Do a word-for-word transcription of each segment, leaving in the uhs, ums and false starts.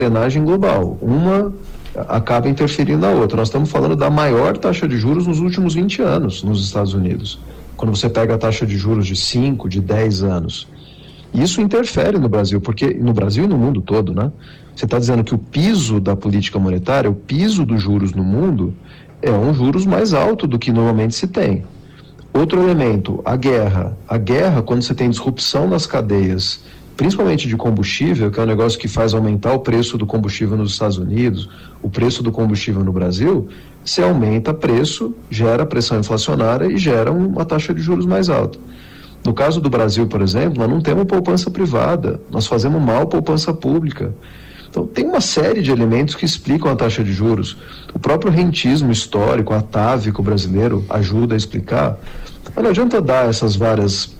engrenagem global. Uma acaba interferindo na outra. Nós estamos falando da maior taxa de juros nos últimos vinte anos nos Estados Unidos. Quando você pega a taxa de juros de cinco, de dez anos. Isso interfere no Brasil, porque no Brasil e no mundo todo, né? Você está dizendo que o piso da política monetária, o piso dos juros no mundo, é um juros mais alto do que normalmente se tem. Outro elemento, a guerra. A guerra, quando você tem disrupção nas cadeias, principalmente de combustível, que é um negócio que faz aumentar o preço do combustível nos Estados Unidos, o preço do combustível no Brasil, se aumenta preço, gera pressão inflacionária e gera uma taxa de juros mais alta. No caso do Brasil, por exemplo, nós não temos poupança privada, nós fazemos mal poupança pública. Então, tem uma série de elementos que explicam a taxa de juros. O próprio rentismo histórico, atávico brasileiro, ajuda a explicar. Mas não adianta dar essas várias,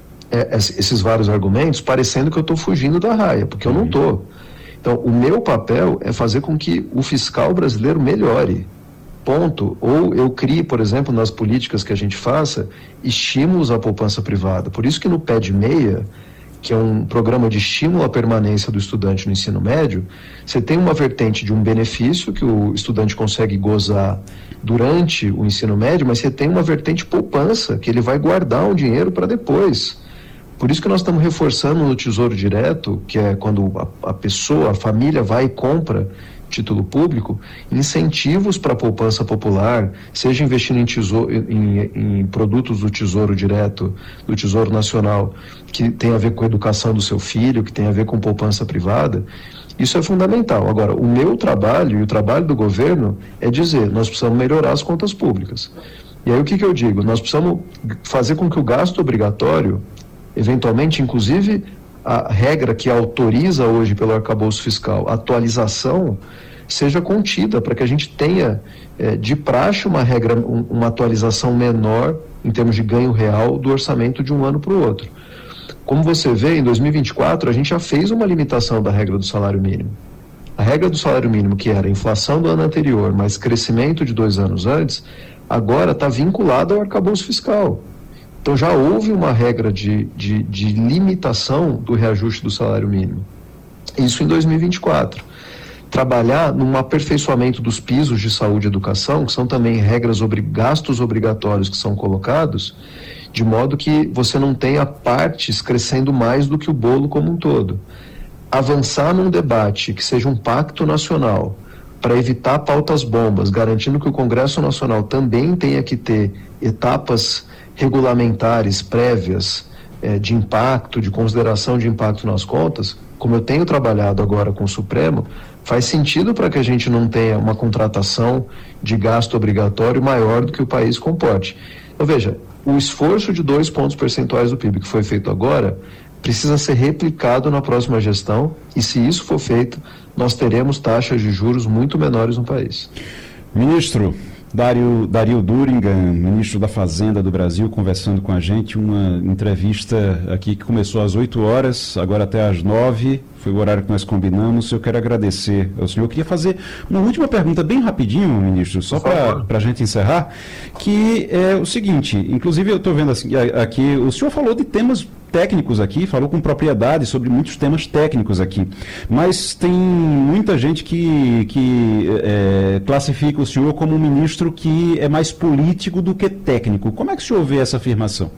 é, esses vários argumentos parecendo que eu estou fugindo da raia, porque eu não estou. Então, o meu papel é fazer com que o fiscal brasileiro melhore. Ponto. Ou eu crie, por exemplo, nas políticas que a gente faça, estímulos à poupança privada. Por isso que no Pé de Meia, que é um programa de estímulo à permanência do estudante no ensino médio, você tem uma vertente de um benefício que o estudante consegue gozar durante o ensino médio, mas você tem uma vertente poupança, que ele vai guardar um dinheiro para depois. Por isso que nós estamos reforçando no Tesouro Direto, que é quando a, a pessoa, a família vai e compra título público, incentivos para a poupança popular, seja investindo em, tesouro, em, em produtos do Tesouro Direto, do Tesouro Nacional, que tem a ver com a educação do seu filho, que tem a ver com poupança privada. Isso é fundamental. Agora, o meu trabalho e o trabalho do governo é dizer, nós precisamos melhorar as contas públicas. E aí o que, que eu digo? Nós precisamos fazer com que o gasto obrigatório, eventualmente, inclusive a regra que autoriza hoje pelo arcabouço fiscal, a atualização, seja contida, para que a gente tenha eh, de praxe uma regra, um, uma atualização menor em termos de ganho real do orçamento de um ano para o outro. Como você vê, em dois mil e vinte e quatro, a gente já fez uma limitação da regra do salário mínimo. A regra do salário mínimo, que era a inflação do ano anterior, mais crescimento de dois anos antes, agora está vinculada ao arcabouço fiscal. Então já houve uma regra de, de, de limitação do reajuste do salário mínimo. Isso em dois mil e vinte e quatro. Trabalhar num aperfeiçoamento dos pisos de saúde e educação, que são também regras, obri, gastos obrigatórios que são colocados, de modo que você não tenha partes crescendo mais do que o bolo como um todo. Avançar num debate que seja um pacto nacional para evitar pautas bombas, garantindo que o Congresso Nacional também tenha que ter etapas regulamentares prévias eh, de impacto, de consideração de impacto nas contas, como eu tenho trabalhado agora com o Supremo, faz sentido para que a gente não tenha uma contratação de gasto obrigatório maior do que o país comporte. Então veja, o esforço de dois pontos percentuais do P I B que foi feito agora precisa ser replicado na próxima gestão, e se isso for feito, nós teremos taxas de juros muito menores no país. Ministro Dario, Dario Durigan, ministro da Fazenda do Brasil, conversando com a gente, uma entrevista aqui que começou às oito horas, agora até às nove, foi o horário que nós combinamos. Eu quero agradecer ao senhor. Eu queria fazer uma última pergunta bem rapidinho, ministro, só para a gente encerrar, que é o seguinte, inclusive eu estou vendo assim, aqui, o senhor falou de temas técnicos aqui, falou com propriedade sobre muitos temas técnicos aqui, mas tem muita gente que, que é, classifica o senhor como um ministro que é mais político do que técnico. Como é que o senhor vê essa afirmação?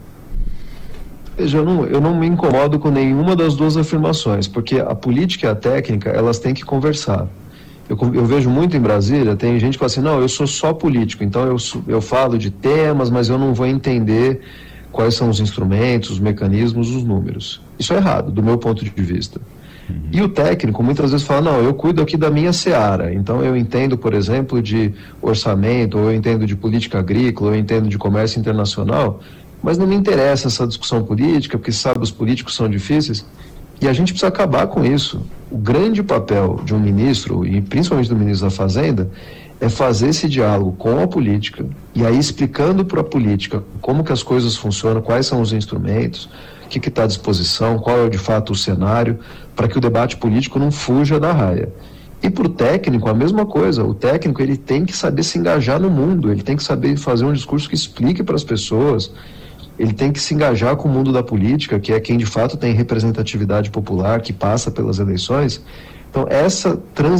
Veja, eu não, eu não me incomodo com nenhuma das duas afirmações, porque a política e a técnica, elas têm que conversar. Eu, eu vejo muito em Brasília, tem gente que fala assim, não, eu sou só político, então eu, eu falo de temas, mas eu não vou entender quais são os instrumentos, os mecanismos, os números. Isso é errado, do meu ponto de vista. Uhum. E o técnico muitas vezes fala, não, eu cuido aqui da minha seara, então eu entendo, por exemplo, de orçamento, ou eu entendo de política agrícola, ou eu entendo de comércio internacional, mas não me interessa essa discussão política, porque sabe, os políticos são difíceis, e a gente precisa acabar com isso. O grande papel de um ministro, e principalmente do ministro da Fazenda, é fazer esse diálogo com a política, e aí explicando para a política como que as coisas funcionam, quais são os instrumentos, o que está à disposição, qual é de fato o cenário, para que o debate político não fuja da raia. E para o técnico, a mesma coisa. O técnico, ele tem que saber se engajar no mundo, ele tem que saber fazer um discurso que explique para as pessoas, ele tem que se engajar com o mundo da política, que é quem de fato tem representatividade popular, que passa pelas eleições, Então, essa trans